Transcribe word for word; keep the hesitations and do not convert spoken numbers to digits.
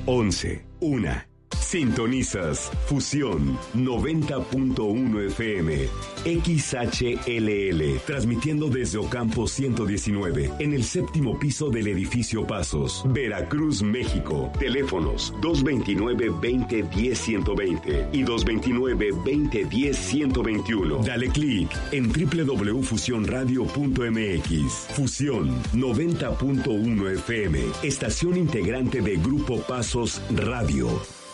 once, una. Sintonizas Fusión noventa punto uno F M, X H L L, transmitiendo desde Ocampo ciento diecinueve, en el séptimo piso del edificio Pasos, Veracruz, México. Teléfonos dos veintinueve, veinte, diez, ciento veinte y dos veintinueve, veinte, diez, ciento veintiuno. Dale clic en doble u doble u doble u punto fusión radio punto m x. Fusión noventa punto uno F M, estación integrante de Grupo Pasos Radio.